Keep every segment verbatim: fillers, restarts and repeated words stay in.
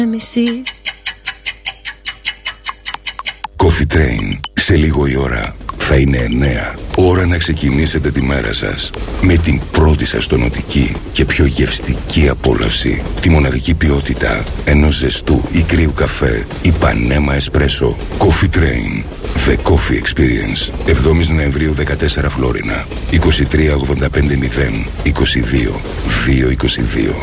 Coffee Train. Σε λίγο η ώρα θα είναι εννέα. Ώρα να ξεκινήσετε τη μέρα σας με την πρώτη σας τονωτική και πιο γευστική απόλαυση. Τη μοναδική ποιότητα ενός ζεστού ή κρύου καφέ ή πανέμα εσπρέσο. Coffee Train. The Coffee Experience. εβδόμης Νοεμβρίου δεκατέσσερα Φλόρινα. είκοσι τρία ογδόντα πέντε μηδέν είκοσι δύο διακόσια είκοσι δύο.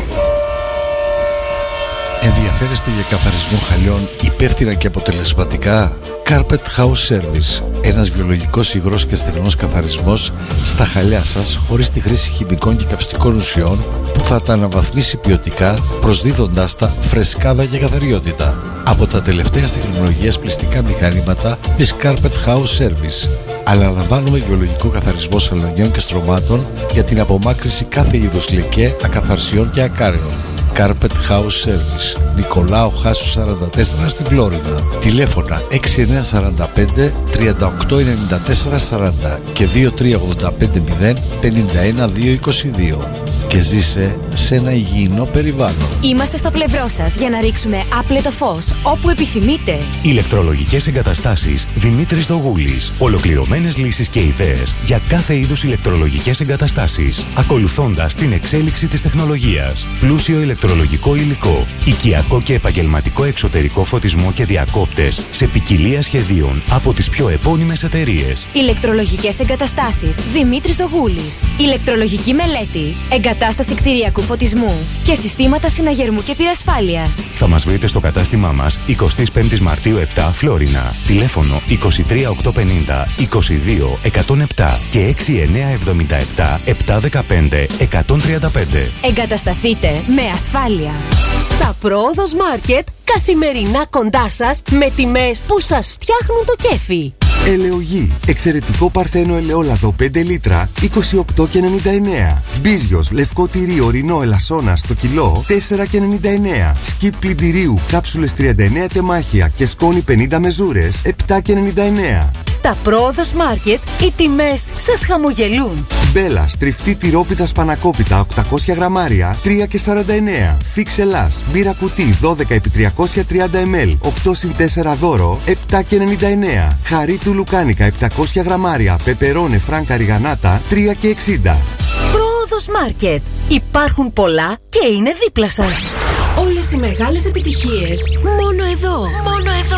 Ενδιαφέρεστε για καθαρισμό χαλιών υπεύθυνα και αποτελεσματικά? Carpet House Service. Ένας βιολογικός υγρός και στεγνός καθαρισμός στα χαλιά σας, χωρίς τη χρήση χημικών και καυστικών ουσιών, που θα τα αναβαθμίσει ποιοτικά, προσδίδοντάς τα φρεσκάδα και καθαριότητα. Από τα τελευταία τεχνολογίας πλυστικά μηχανήματα της Carpet House Service. Αναλαμβάνουμε βιολογικό καθαρισμό σαλονιών και στρωμάτων για την απομάκρυνση κάθε είδους λεκέ, ακαθαρσιών και ακάριων. Carpet House Service. Νικολάου Χάσου σαράντα τέσσερα στη Φλόρινα. Τηλέφωνα έξι εννιά τέσσερα πέντε τρία οκτώ εννιά τέσσερα σαράντα και δύο τρία ογδόντα πέντε μηδέν πενήντα ένα δύο είκοσι δύο. Και ζήσε σε ένα υγιεινό περιβάλλον. Είμαστε στο πλευρό σας για να ρίξουμε άπλετο φως όπου επιθυμείτε. Ηλεκτρολογικές εγκαταστάσεις Δημήτρης Δογούλης. Ολοκληρωμένες λύσεις και ιδέες για κάθε είδους ηλεκτρολογικές εγκαταστάσεις, ακολουθώντας την εξέλιξη της τεχνολογίας. Πλούσιο ηλεκτρολογικό υλικό, οικιακό και επαγγελματικό εξωτερικό φωτισμό και διακόπτες σε ποικιλία σχεδίων από τις πιο επώνυμες εταιρείες. Ηλεκτρολογικές εγκαταστάσεις Δημήτρης Δογούλης. Ηλεκτρολογική μελέτη. Εγκατάσταση κτηριακού φωτισμού και συστήματα συναγερμού και πυρασφάλειας. Θα μας βρείτε στο κατάστημά μας εικοστή πέμπτη Μαρτίου επτά Φλόρινα. Τηλέφωνο είκοσι τρία οκτακόσια πενήντα είκοσι δύο εκατόν επτά και έξι εννιά εβδομήντα επτά επτακόσια δεκαπέντε εκατόν τριάντα πέντε. Εγκατασταθείτε με ασφάλεια. Τα Πρόοδος Μάρκετ καθημερινά κοντά σας με τιμές που σας φτιάχνουν το κέφι. Ελαιογή. Εξαιρετικό παρθένο ελαιόλαδο πέντε λίτρα είκοσι οκτώ και ενενήντα εννέα. Μπίζιος λευκό τυρί ορεινό ελασσόνα στο κιλό τέσσερα και ενενήντα εννέα. Σκιπ πλυντηρίου κάψουλες τριάντα εννέα τεμάχια και σκόνη πενήντα μεζούρες επτά και ενενήντα εννέα. Στα Πρόοδος Μάρκετ οι τιμές σας χαμογελούν. Μπέλα στριφτή τυρόπιτα σπανακόπιτα οκτακόσια γραμμάρια τρία και σαράντα εννέα. Φίξ Ελλάς μπύρα κουτί δώδεκα επί τριακόσια τριάντα μιλιλίτρα οκτώ συν τέσσερα δώρο επτά και ενενήντα εννέα. Χαρί του Λουκάνικα επτακόσια γραμμάρια πεπερώνε φράνκα ριγανάτα τρία και εξήντα. Πρόοδος Μάρκετ. Υπάρχουν πολλά και είναι δίπλα σας. Όλες οι μεγάλες επιτυχίες μόνο εδώ. Μόνο εδώ.